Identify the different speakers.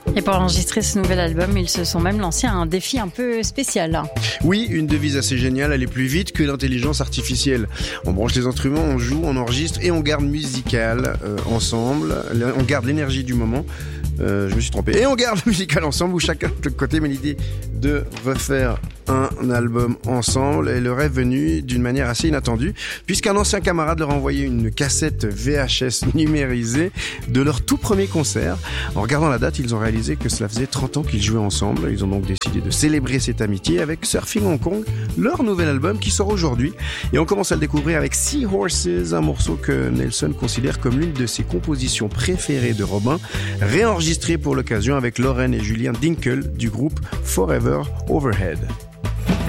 Speaker 1: Et pour enregistrer ce nouvel album, ils se sont même lancés à un défi un peu spécial.
Speaker 2: Oui, une devise assez géniale, aller plus vite que l'intelligence artificielle. On branche les instruments, on joue, on enregistre et on garde musical ensemble. On garde l'énergie du moment. Je me suis trompé. Et on garde le musical ensemble, où chacun de côté, mais l'idée de refaire un album ensemble et leur est venu d'une manière assez inattendue, puisqu'un ancien camarade leur a envoyé une cassette VHS numérisée de leur tout premier concert. En regardant la date, ils ont réalisé que cela faisait 30 ans qu'ils jouaient ensemble. Ils ont donc décidé de célébrer cette amitié avec Surfing Hong Kong, leur nouvel album qui sort aujourd'hui. Et on commence à le découvrir avec Seahorses, un morceau que Nelson considère comme l'une de ses compositions préférées de Robin, réenregistré pour l'occasion avec Lauren et Julien Dinkel du groupe Forever Overhead.